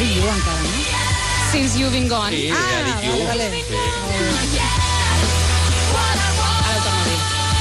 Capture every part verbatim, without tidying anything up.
Only You, encara, no? Since You've Been Gone. Sí, Ah, ja dic vale, jo. vale. Sí. Ara ho torno a dir.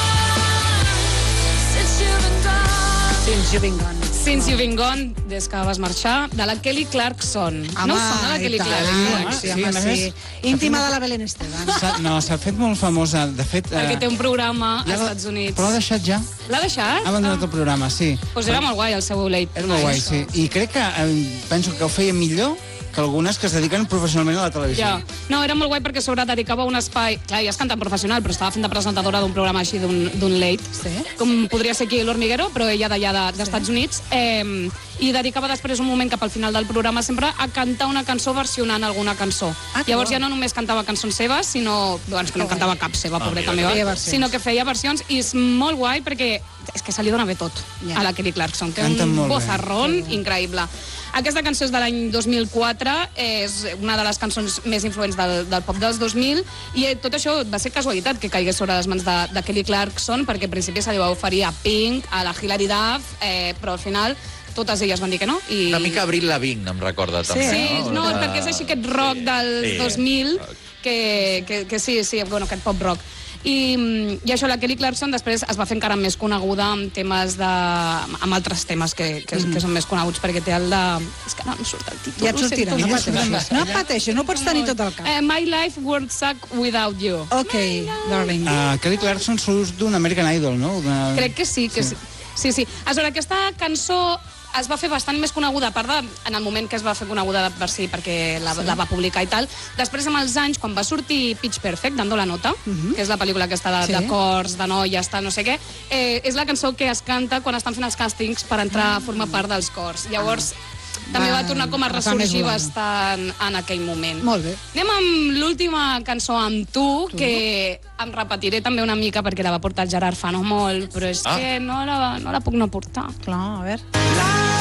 Since You've Been Gone. Since You've Been Gone, des que vas marxar, de la Kelly Clarkson. No us sona la Kelly i tant, Clarkson? Sí, Sí, home, a més, sí. Íntima de la Belén Esteban. S'ha- No, s'ha fet molt famosa. De fet... Perquè eh, té un programa ja als l'ha- Estats Units. Però l'ha deixat ja. L'ha deixat? Ha abandonat el programa, sí. Doncs era molt guai el seu late. És molt guai, sí. I crec que eh, penso que ho feia millor que algunes que es dediquen professionalment a la televisió. Ja. No, era molt guai perquè a sobre dedicava un espai... Clar, ja és cantant professional, però estava fent de presentadora d'un programa així, d'un d'un late. Sí. Com podria ser aquí l'Hormiguero, però ella d'allà de, d'Estats Units. Eh, I dedicava després un moment cap al final del programa sempre a cantar una cançó versionant alguna cançó. Ah, que Llavors bo. ja no només cantava cançons seves, sinó... Doncs que no cantava cap seva, pobreta mira, meva. feia versions. Sinó que feia versions i és molt guai perquè és que se li dona bé tot Ja. a la Kelly Clarkson. Té Canta un molt bé. vozarrón increïble. Aquesta cançó és de l'any dos mil quatre, és una de les cançons més influents del, del pop dels dos mil, i eh, tot això va ser casualitat que caigués sobre les mans de, de Kelly Clarkson, perquè al principi se li va oferir a Pink, a la Hilary Duff, eh, però al final totes elles van dir que no. I... Una mica Avril Lavigne, em recorda, també. Sí, no, De- perquè és així aquest rock Sí, dels sí. dos mil, que, que, que sí, sí, bueno, aquest pop rock. I, I això, la Kelly Clarkson després es va fer encara més coneguda amb temes de... amb altres temes que, que, que són més coneguts, perquè té el de... És que no em surt el títol. Ja et ho sortirà, sento no molt. pateixis. No pateixis, no pots tenir tot al cap. Eh, My life would suck without you. Ok, darling. Uh, Kelly Clarkson surt d'un American Idol, no? Una... Crec que sí, que sí. Sí, sí. Aleshores, aquesta cançó es va fer bastant més coneguda, a part de, en el moment que es va fer coneguda per si, perquè la, sí. la va publicar i tal. Després, amb els anys, quan va sortir Pitch Perfect, Dando la nota, uh -huh. que és la pel·lícula aquesta de, Sí. de cors, de noies, tal, no sé què, eh, és la cançó que es canta quan estan fent els càstings per entrar a formar part dels cors. Llavors, també va, Va, tornar com a va més ressorgir volant. bastant en aquell moment. Molt bé. Anem amb l'última cançó amb tu, tu, que em repetiré també una mica perquè la va portar el Gerard fa no molt, però és Ah. que no la, no la puc no portar. Clar, a veure.